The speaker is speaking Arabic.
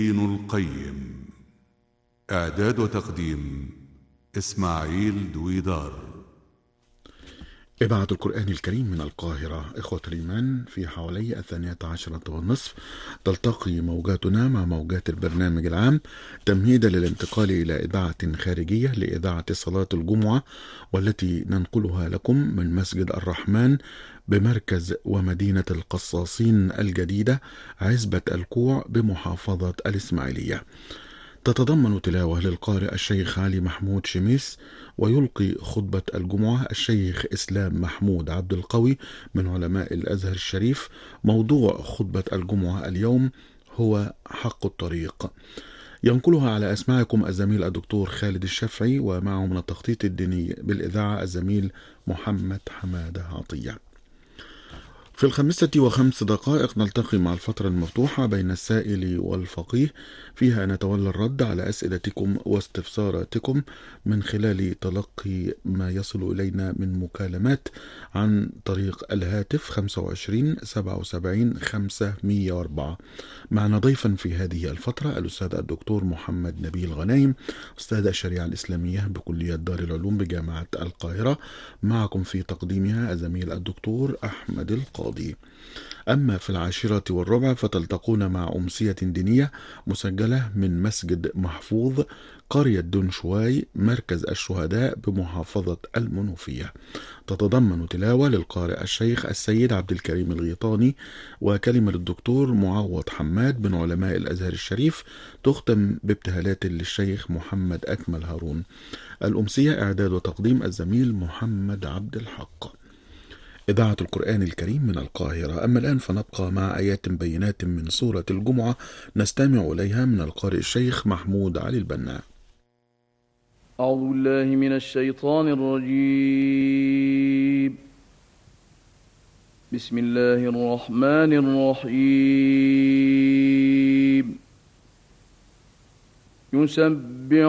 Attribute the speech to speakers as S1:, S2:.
S1: ابن القيم. إعداد وتقديم إسماعيل دويدار.
S2: إذاعة القرآن الكريم من القاهرة. إخوة الإيمان، في حوالي 12:30 تلتقي موجاتنا مع موجات البرنامج العام تمهيدا للانتقال إلى إذاعة خارجية لإذاعة صلاة الجمعة، والتي ننقلها لكم من مسجد الرحمن بمركز ومدينة القصاصين الجديدة عزبة الكوع بمحافظة الإسماعيلية. تتضمن تلاوة للقارئ الشيخ علي محمود شميس، ويلقي خطبة الجمعة الشيخ إسلام محمود عبد القوي من علماء الأزهر الشريف. موضوع خطبة الجمعة اليوم هو حق الطريق. ينقلها على أسماعكم الزميل الدكتور خالد الشافعي، ومعه من التخطيط الديني بالإذاعة الزميل محمد حمادة عطية. في 5:05 نلتقي مع الفترة المفتوحة بين السائل والفقيه، فيها نتولى الرد على أسئلتكم واستفساراتكم من خلال تلقي ما يصل إلينا من مكالمات عن طريق الهاتف 25 77 504. معنا ضيفا في هذه الفترة الأستاذ الدكتور محمد نبيل غنايم، أستاذ الشريعة الإسلامية بكلية دار العلوم بجامعة القاهرة. معكم في تقديمها الزميل الدكتور أحمد القاضي. أما في 10:15 فتلتقون مع أمسية دينية مسجلة من مسجد محفوظ قرية دون شواي مركز الشهداء بمحافظة المنوفية. تتضمن تلاوة للقارئ الشيخ السيد عبد الكريم الغيطاني، وكلمة للدكتور معوض حماد من علماء الأزهر الشريف، تختم بابتهالات للشيخ محمد أكمل هارون. الأمسية إعداد وتقديم الزميل محمد عبد الحق. إذاعة القرآن الكريم من القاهرة. أما الآن فنبقى مع آيات بينات من سورة الجمعة نستمع إليها من القارئ الشيخ محمود علي البنا.
S3: أعوذ بالله من الشيطان الرجيم. بسم الله الرحمن الرحيم. يسبح